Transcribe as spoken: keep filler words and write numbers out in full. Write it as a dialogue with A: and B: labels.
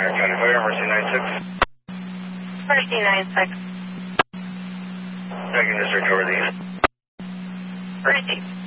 A: County Fire, Mercy nine six.
B: Mercy nine six.
A: I can just search over these.
B: Mercy.